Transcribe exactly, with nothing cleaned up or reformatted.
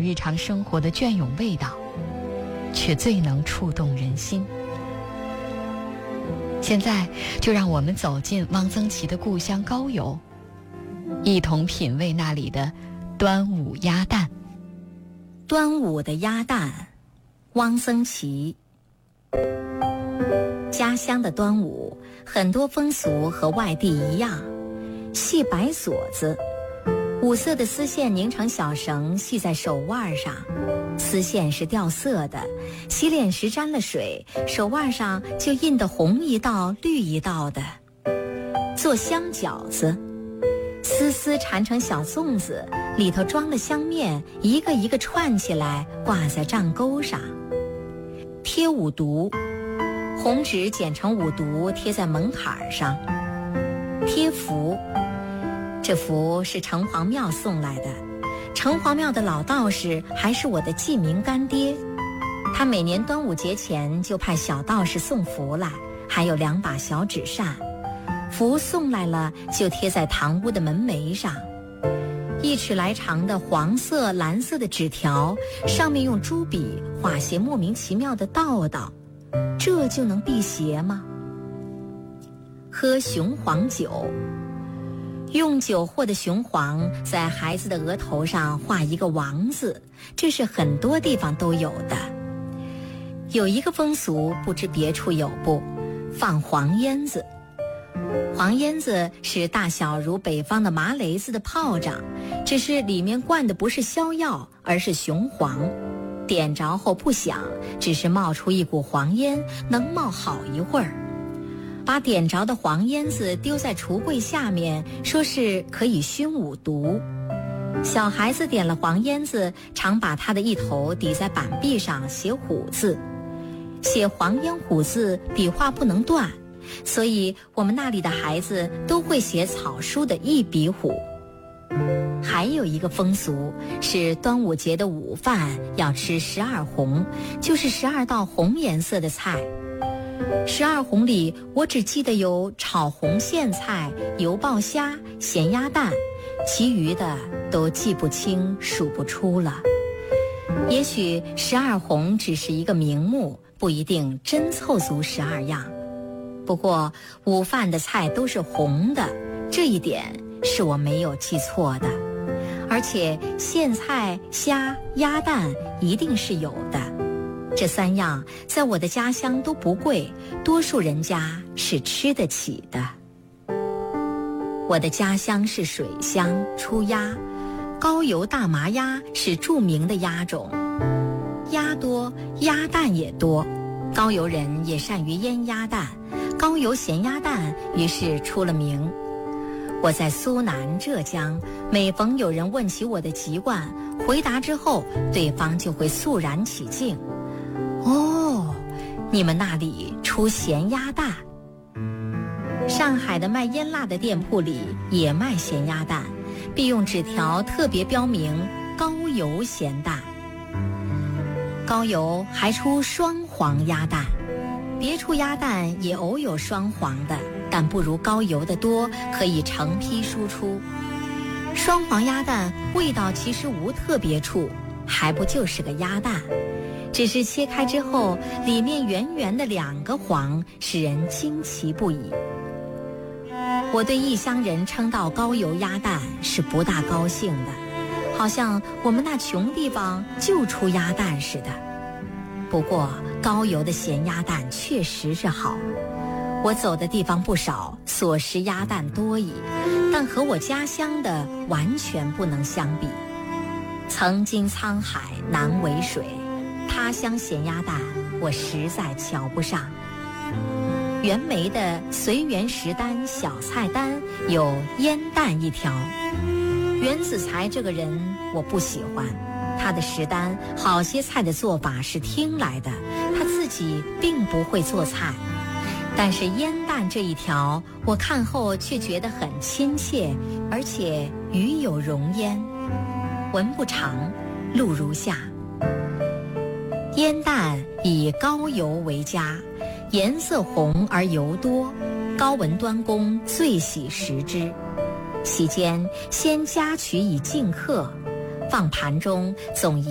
日常生活的隽永味道，却最能触动人心。现在就让我们走进汪曾祺的故乡高邮，一同品味那里的端午鸭蛋。 端午的鸭蛋，汪曾祺。家乡的端午，很多风俗和外地一样，系白锁子，五色的丝线拧成小绳，系在手腕上。丝线是掉色的，洗脸时沾了水，手腕上就印得红一道绿一道的。做香饺子，丝丝缠成小粽子，里头装了香面，一个一个串起来挂在帐钩上。贴五毒，红纸剪成五毒贴在门槛上。贴符，这符是城隍庙送来的，城隍庙的老道士还是我的记名干爹，他每年端午节前就派小道士送符来，还有两把小纸扇，符送来了就贴在堂屋的门楣上。一尺来长的黄色蓝色的纸条，上面用朱笔画些莫名其妙的道道，这就能辟邪吗？喝雄黄酒，用酒或的雄黄在孩子的额头上画一个王字，这是很多地方都有的。有一个风俗不知别处有不，放黄烟子。黄烟子是大小如北方的麻雷子的炮仗，只是里面灌的不是硝药，而是雄黄。点着后不响，只是冒出一股黄烟，能冒好一会儿。把点着的黄烟子丢在橱柜下面，说是可以熏五毒。小孩子点了黄烟子，常把他的一头抵在板壁上写虎字。写黄烟虎字笔画不能断，所以我们那里的孩子都会写草书的一笔虎。还有一个风俗是端午节的午饭要吃十二红，就是十二道红颜色的菜。十二红里我只记得有炒红苋菜、油爆虾、咸鸭蛋，其余的都记不清数不出了。也许十二红只是一个名目，不一定真凑足十二样。不过午饭的菜都是红的，这一点是我没有记错的。而且苋菜、虾、鸭蛋一定是有的。这三样在我的家乡都不贵，多数人家是吃得起的。我的家乡是水乡，出鸭，高邮大麻鸭是著名的鸭种，鸭多，鸭蛋也多。高邮人也善于腌鸭蛋，高邮咸鸭蛋于是出了名。我在苏南、浙江，每逢有人问起我的籍贯，回答之后，对方就会肃然起敬。哦，你们那里出咸鸭蛋。上海的卖腌腊的店铺里也卖咸鸭蛋，必用纸条特别标明高邮咸蛋。高邮还出双黄鸭蛋，别处鸭蛋也偶有双黄的，但不如高邮的多，可以成批输出。双黄鸭蛋味道其实无特别处，还不就是个鸭蛋，只是切开之后里面圆圆的两个黄，使人惊奇不已。我对异乡人称道高邮鸭蛋是不大高兴的，好像我们那穷地方就出鸭蛋似的。不过高邮的咸鸭蛋确实是好，我走的地方不少，所食鸭蛋多矣，但和我家乡的完全不能相比。曾经沧海难为水，他乡咸鸭蛋我实在瞧不上。袁枚的随园食单小菜单有腌蛋一条。袁子才这个人我不喜欢，他的食单好些菜的做法是听来的，他自己并不会做菜。但是腌蛋这一条我看后却觉得很亲切，而且语有容焉。文不长，录如下：腌蛋以高邮为佳，颜色红而油多，高文端公最喜食之。席间先夹取以敬客，放盘中总